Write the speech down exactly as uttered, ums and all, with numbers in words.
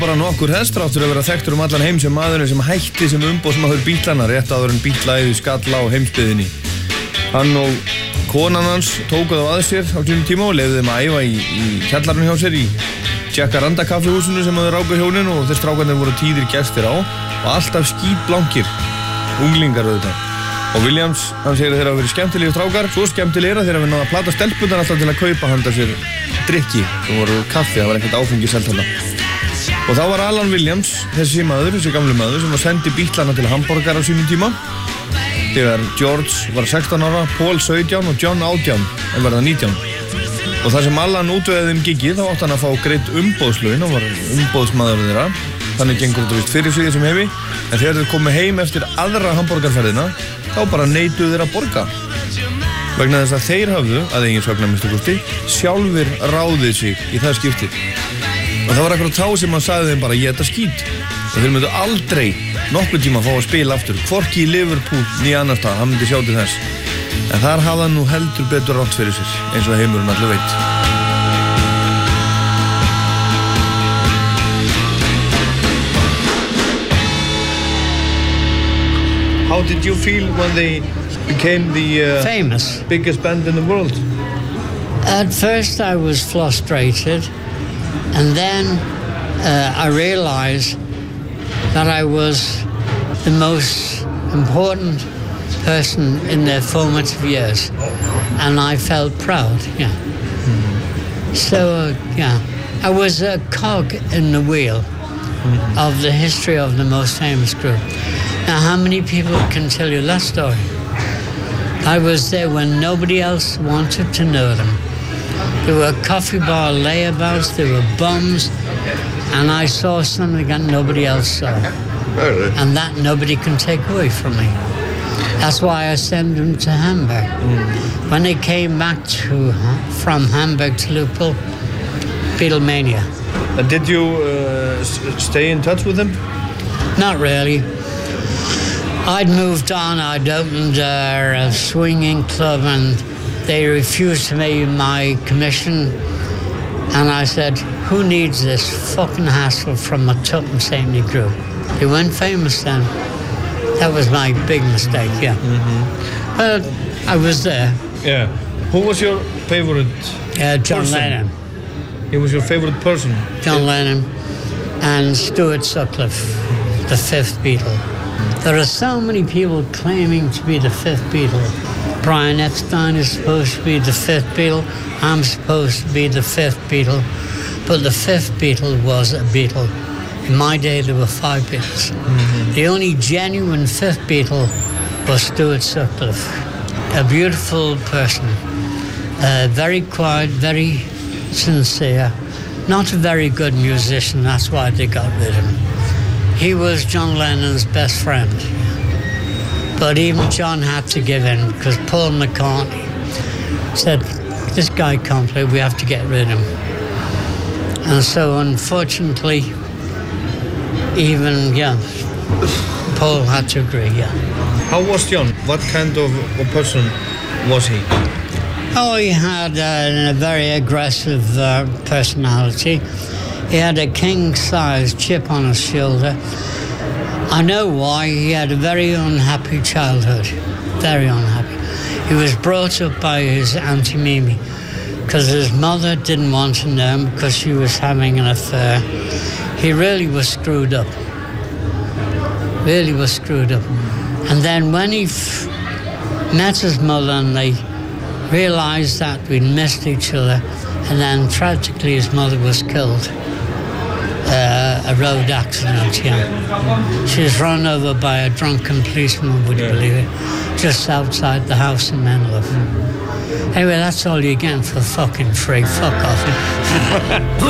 Bara nokkur hestrátur að vera þekktur um allan heim sem maðurinn sem hætti sem umboðsmaður Beatlana rétt áður en Beatlæði skall á heimsbyggðinni. Hann og konan hans tóku þá að sér á sínum tíma og leyfðu þeim að æfa í, í kjallarinn hjá sér í Jacaranda kaffihúsinu sem þau ráku hjónin og þeir strákarnir voru tíðir gestir á og alltaf skítblankir, unglingar auðvitað. Og Williams, hann segir að þeir hafa verið skemmtilegir strákar, svo skemmtilegir að þeir hafa náða að plata stelpunnar alltaf til að kaupa handa sér drykki sem voru kaffi, það var ekkert áfengi selt handa. Og þá var Alan Williams, þessi maður, þessi gamli maður sem var sendi Beatlana til Hamborgar á sínum tíma þegar George var sextán ára, Paul sautján og John átján en verða nítján. Og þar sem Alan útvegaði þeim gigið þá átti hann að fá greitt umbóðslaun, hann var umbóðsmaður þeirra, þannig gengur þetta vist fyrir sig þessum hefi, en þegar þeir komu heim eftir aðra Hamborgarferðina þá bara neituðu þeir að borga vegna þess að þeir hafðu, að eigin sögn að minnsta kosti, sjálfir ráðið sig í það skiptið. Og það var akkurat þá sem hann sagði þeim bara ég þetta skít og þeir myndu aldrei nokkuð tíma að fá að spila aftur, hvorki í Liverpool né annars stað, hann myndi sjá til þess. En þar hafði hann nú heldur betur rátt fyrir sér, eins og heimurinn allir veit. How did you feel when they became the uh, famous biggest band in the world? At first I was frustrated, and then uh, I realized that I was the most important person in their formative years, and I felt proud, yeah. Mm-hmm. So, uh, yeah, I was a cog in the wheel mm-hmm. of the history of the most famous group. Now, how many people can tell you that story? I was there when nobody else wanted to know them. There were coffee bar layabouts, there were bums, and I saw something that nobody else saw. And that nobody can take away from me. That's why I sent them to Hamburg. Mm. When they came back to, from Hamburg to Liverpool, Beatlemania. And did you uh, stay in touch with them? Not really. I'd moved on, I'd opened a, a swinging club and they refused to pay my commission. And I said, who needs this fucking hassle from a Tupton Saintly group? They weren't famous then. That was my big mistake, yeah. Mm-hmm. But I was there. Yeah. Who was your favorite uh, John person? Lennon. He was your favorite person? John yeah. Lennon and Stuart Sutcliffe, the fifth Beatle. There are so many people claiming to be the fifth Beatle. Brian Epstein is supposed to be the fifth Beatle. I'm supposed to be the fifth Beatle. But the fifth Beatle was a Beatle. In my day, there were five Beatles. Mm-hmm. The only genuine fifth Beatle was Stuart Sutcliffe. A beautiful person. Uh, very quiet, very sincere. Not a very good musician, that's why they got rid of him. He was John Lennon's best friend. But even John had to give in because Paul McCartney said, this guy can't play, we have to get rid of him. And so unfortunately, even, yeah, Paul had to agree, yeah. How was John? What kind of a person was he? Oh, he had uh, a very aggressive uh, personality. He had a king-size chip on his shoulder. I know why. He had a very unhappy childhood. Very unhappy. He was brought up by his Auntie Mimi because his mother didn't want to know him because she was having an affair. He really was screwed up. Really was screwed up. And then when he f- met his mother and they realized that we'd missed each other, and then tragically his mother was killed. Uh, a road accident, yeah. She was run over by a drunken policeman, would you yeah. believe it? Just outside the house in Menlove. Anyway, that's all you're getting for fucking free. Fuck off.